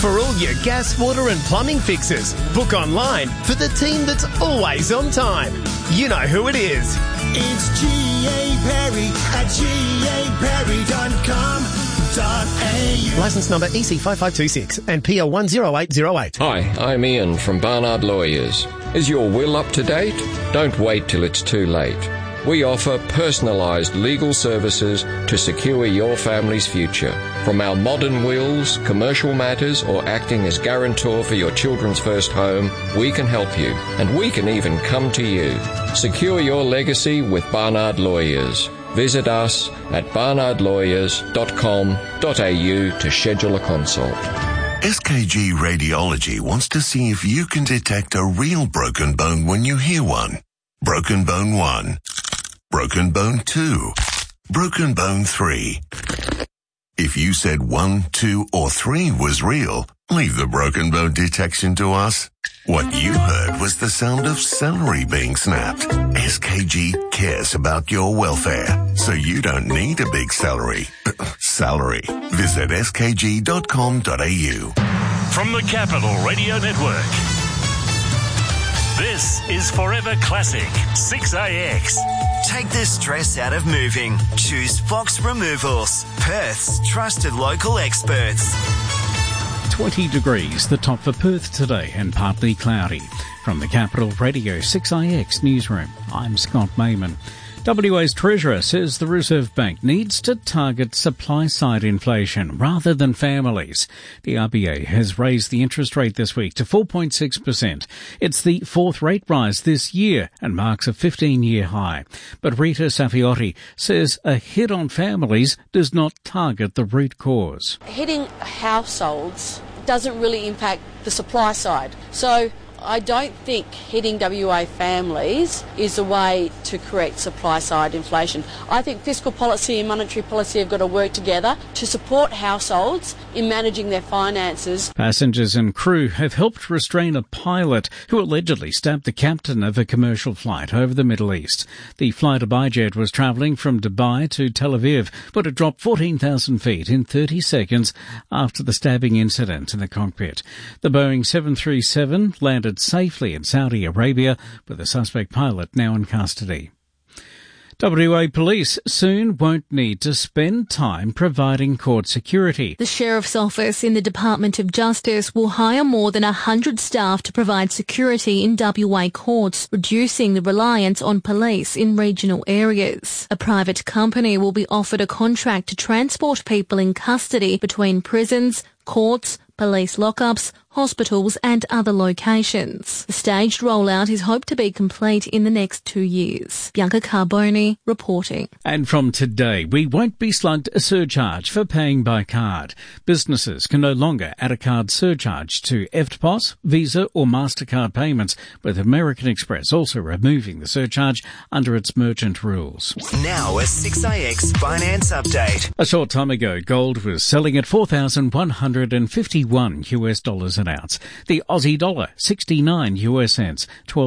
For all your gas, water and plumbing fixes, book online for the team that's always on time. You know who it is. It's G.A. Perry at gaperry.com.au. Licence number EC5526 and PL 10808. Hi, I'm Ian from Barnard Lawyers. Is your will up to date? Don't wait till it's too late. We offer personalised legal services to secure your family's future. From our modern wills, commercial matters, or acting as guarantor for your children's first home, we can help you. And we can even come to you. Secure your legacy with Barnard Lawyers. Visit us at barnardlawyers.com.au to schedule a consult. SKG Radiology wants to see if you can detect a real broken bone when you hear one. Broken bone 1. Broken bone 2. Broken bone 3. If you said 1, 2, or 3 was real, leave the broken bone detection to us. What you heard was the sound of celery being snapped. SKG cares about your welfare, so you don't need a big salary. Visit skg.com.au. From the Capital Radio Network, this is Forever Classic 6AX. Take the stress out of moving. Choose Fox Removals, Perth's trusted local experts. 20 degrees, the top for Perth today, and partly cloudy. From the Capital Radio 6AX newsroom, I'm Scott Mayman. WA's Treasurer says the Reserve Bank needs to target supply-side inflation rather than families. The RBA has raised the interest rate this week to 4.6%. It's the fourth rate rise this year and marks a 15-year high. But Rita Safiotti says a hit on families does not target the root cause. Hitting households doesn't really impact the supply side. So I don't think hitting WA families is a way to correct supply-side inflation. I think fiscal policy and monetary policy have got to work together to support households in managing their finances. Passengers and crew have helped restrain a pilot who allegedly stabbed the captain of a commercial flight over the Middle East. The flight Abijet was travelling from Dubai to Tel Aviv, but it dropped 14,000 feet in 30 seconds after the stabbing incident in the cockpit. The Boeing 737 landed safely in Saudi Arabia, with the suspect pilot now in custody. WA Police soon won't need to spend time providing court security. The Sheriff's Office in the Department of Justice will hire more than 100 staff to provide security in WA courts, reducing the reliance on police in regional areas. A private company will be offered a contract to transport people in custody between prisons, courts, police lockups, hospitals and other locations. The staged rollout is hoped to be complete in the next 2 years. Bianca Carboni reporting. And from today, we won't be slugged a surcharge for paying by card. Businesses can no longer add a card surcharge to EFTPOS, Visa or MasterCard payments, with American Express also removing the surcharge under its merchant rules. Now a 6AX finance update. A short time ago, gold was selling at $4,151 an ounce. The Aussie dollar, 69 US cents,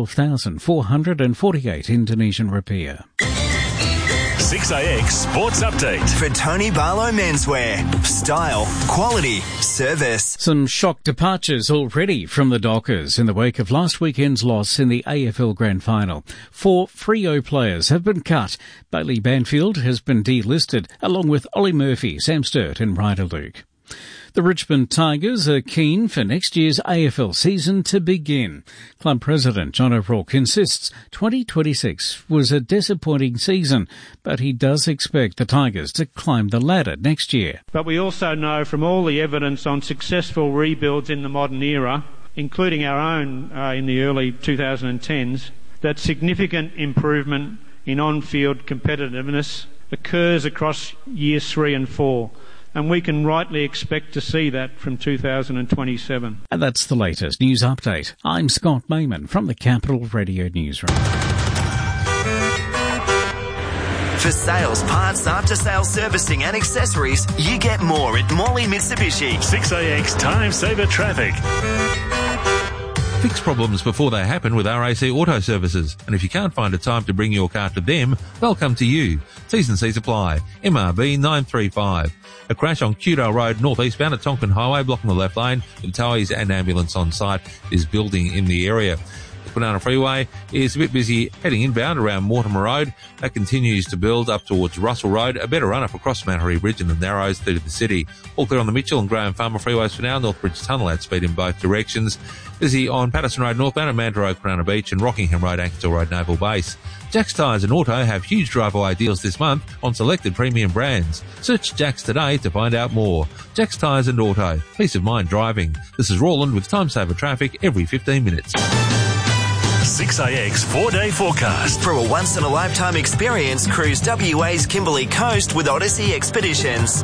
12,448 Indonesian rupiah. 6AX Sports Update. For Tony Barlow Menswear. Style, quality, service. Some shock departures already from the Dockers in the wake of last weekend's loss in the AFL Grand Final. 4 Freo players have been cut. Bailey Banfield has been delisted, along with Ollie Murphy, Sam Sturt and Ryder Luke. The Richmond Tigers are keen for next year's AFL season to begin. Club President John O'Rourke insists 2026 was a disappointing season, but he does expect the Tigers to climb the ladder next year. But we also know from all the evidence on successful rebuilds in the modern era, including our own in the early 2010s, that significant improvement in on-field competitiveness occurs across years 3 and 4. And we can rightly expect to see that from 2027. And that's the latest news update. I'm Scott Mayman from the Capital Radio Newsroom. For sales, parts, after-sales servicing and accessories, you get more at Morley Mitsubishi. 6AX Time Saver Traffic. Fix problems before they happen with RAC Auto Services. And if you can't find a time to bring your car to them, they'll come to you. T's and C's apply. MRB 935. A crash on Cudale Road, northeastbound at Tonkin Highway, blocking the left lane, with towies and ambulance on site, is building in the area. The Banana Freeway is a bit busy heading inbound around Mortimer Road. That continues to build up towards Russell Road. A better run-up across Manahari Bridge and the Narrows through to the city. All clear on the Mitchell and Graham Farmer Freeways for now. Northbridge Tunnel at speed in both directions. Busy on Patterson Road northbound at Mandurah Road, Corona Beach, and Rockingham Road, Ankersall Road, Naval Base. Jack's Tyres and Auto have huge drive-away deals this month on selected premium brands. Search Jack's today to find out more. Jack's Tyres and Auto. Peace of mind driving. This is Roland with Time Saver Traffic every 15 minutes. 6AX 4-day forecast. For a once-in-a-lifetime experience, cruise WA's Kimberley Coast with Odyssey Expeditions.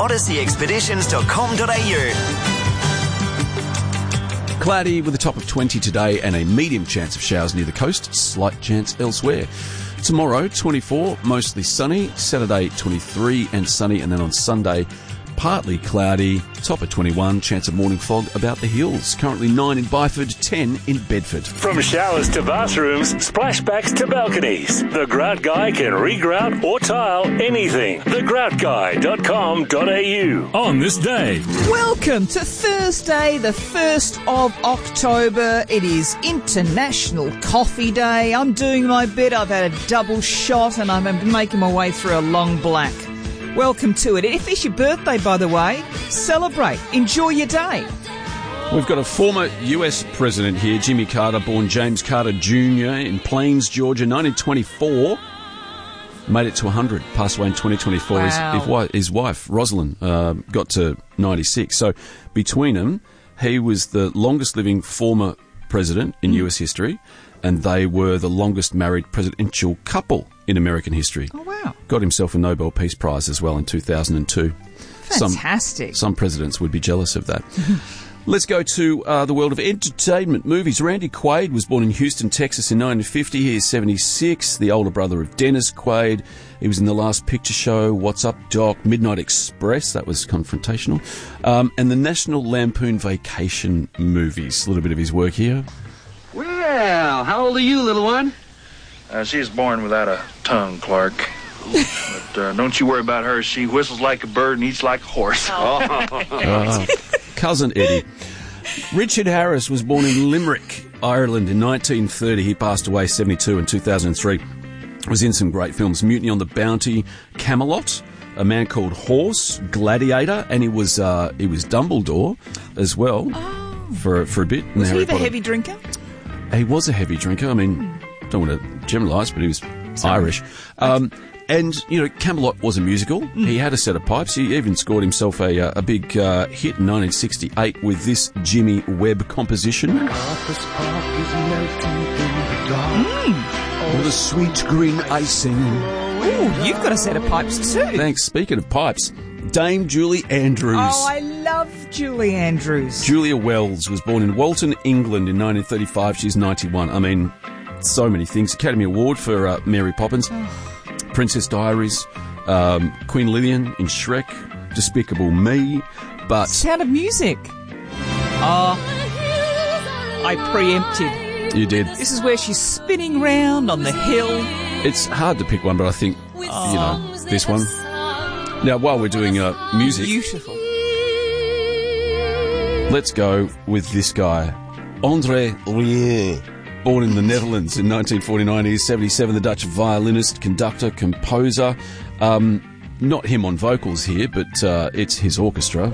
odysseyexpeditions.com.au. Cloudy with a top of 20 today and a medium chance of showers near the coast, slight chance elsewhere. Tomorrow, 24, mostly sunny. Saturday, 23 and sunny. And then on Sunday, partly cloudy, top of 21, chance of morning fog about the hills. Currently 9 in Byford, 10 in Bedford. From showers to bathrooms, splashbacks to balconies, the Grout Guy can regrout or tile anything. thegroutguy.com.au. On this day. Welcome to Thursday, the 1st of October. It is International Coffee Day. I'm doing my bit. I've had a double shot and I'm making my way through a long black. Welcome to it. If it's your birthday, by the way, celebrate. Enjoy your day. We've got a former US president here, Jimmy Carter, born James Carter Jr. in Plains, Georgia, 1924. Made it to 100, passed away in 2024. Wow. His wife, Rosalind, got to 96. So between them, he was the longest living former president in US history, and they were the longest married presidential couple in American history. Oh, wow. Got himself a Nobel Peace Prize as well in 2002. Fantastic. Some presidents would be jealous of that. Let's go to the world of entertainment movies. Randy Quaid was born in Houston, Texas in 1950. He is 76, the older brother of Dennis Quaid. He was in The Last Picture Show, What's Up, Doc, Midnight Express, that was confrontational, and the National Lampoon Vacation movies. A little bit of his work here. Well, how old are you, little one? She was born without a tongue, Clark. But don't you worry about her. She whistles like a bird and eats like a horse. Cousin Eddie. Richard Harris was born in Limerick, Ireland in 1930. He passed away 72 in 2003. Was in some great films. Mutiny on the Bounty, Camelot, A Man Called Horse, Gladiator, and he was Dumbledore as well for a bit. Was he the heavy drinker? He was a heavy drinker. I mean, don't want to generalise, but he was Irish. And, you know, Camelot was a musical. He had a set of pipes. He even scored himself a big hit in 1968 with this Jimmy Webb composition. With a sweet green icing. Ooh, you've got a set of pipes too. Thanks. Speaking of pipes, Dame Julie Andrews. Oh, I love Julie Andrews. Julia Wells was born in Walton, England in 1935. She's 91. I mean, so many things. Academy Award for Mary Poppins. Princess Diaries, Queen Lillian in Shrek, Despicable Me, but... Sound of Music. Oh, I preempted. You did. This is where she's spinning round on the hill. It's hard to pick one, but I think, you know, this one. Now, while we're doing music... Beautiful. Let's go with this guy, André Rieu. Born in the Netherlands in 1949, he's 77, the Dutch violinist, conductor, composer. Not him on vocals here, but it's his orchestra.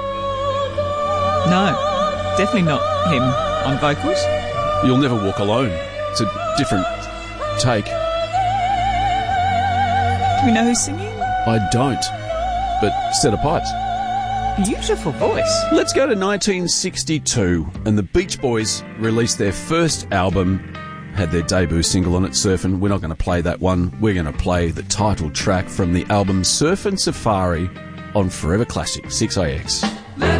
No, definitely not him on vocals. You'll Never Walk Alone. It's a different take. Do we know who's singing? I don't, but set of pipes. Beautiful voice. Let's go to 1962, and the Beach Boys released their first album, had their debut single on it, Surfin'. We're not going to play that one. We're going to play the title track from the album Surfin' Safari on Forever Classic 6AX.